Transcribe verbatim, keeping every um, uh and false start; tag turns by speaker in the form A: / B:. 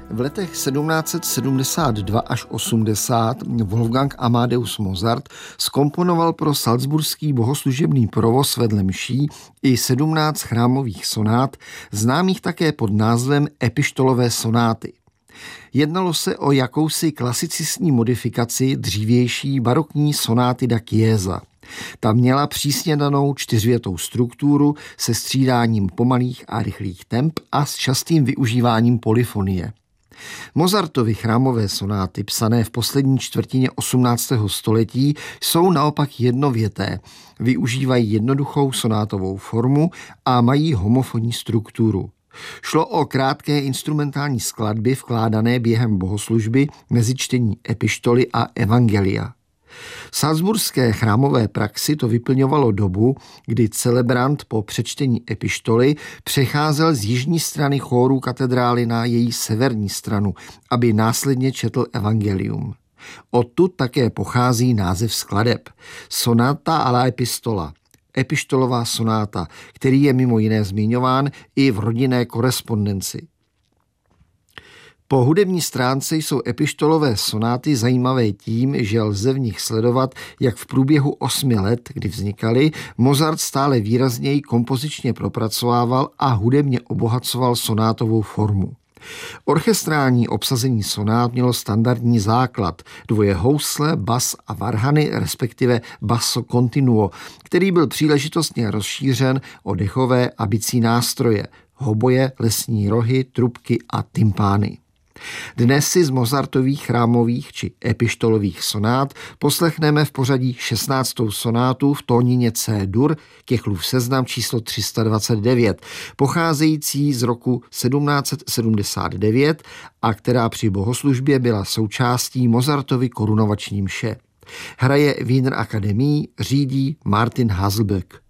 A: V letech sedmnáct sedmdesát dva až osmdesát Wolfgang Amadeus Mozart zkomponoval pro salzburský bohoslužebný provoz vedle mší i sedmnáct chrámových sonát, známých také pod názvem epištolové sonáty. Jednalo se o jakousi klasicistní modifikaci dřívější barokní sonáty da Chiesa. Ta měla přísně danou čtyřvětou strukturu se střídáním pomalých a rychlých temp a s častým využíváním polyfonie. Mozartovy chrámové sonáty, psané v poslední čtvrtině osmnáctého století, jsou naopak jednověté, využívají jednoduchou sonátovou formu a mají homofonní strukturu. Šlo o krátké instrumentální skladby vkládané během bohoslužby mezi čtení epištoly a evangelia. V salzburské chrámové praxi to vyplňovalo dobu, kdy celebrant po přečtení epištoly přecházel z jižní strany chóru katedrály na její severní stranu, aby následně četl evangelium. Odtud také pochází název skladeb Sonata alla epistola, epištolová sonáta, který je mimo jiné zmiňován i v rodinné korespondenci. Po hudební stránce jsou epištolové sonáty zajímavé tím, že lze v nich sledovat, jak v průběhu osmi let, kdy vznikaly, Mozart stále výrazněji kompozičně propracovával a hudebně obohacoval sonátovou formu. Orchestrální obsazení sonát mělo standardní základ, dvoje housle, bas a varhany, respektive basso continuo, který byl příležitostně rozšířen o dechové a bicí nástroje, hoboje, lesní rohy, trubky a tympány. Dnes si z Mozartových chrámových či epištolových sonát poslechneme v pořadí šestnáctou sonátu v tónině C-dur, Kechlův seznam číslo tři sta dvacet devět, pocházející z roku sedmnáct sedmdesát devět a která při bohoslužbě byla součástí Mozartovy korunovační mše. Hraje Wiener Akademie, řídí Martin Haselböck.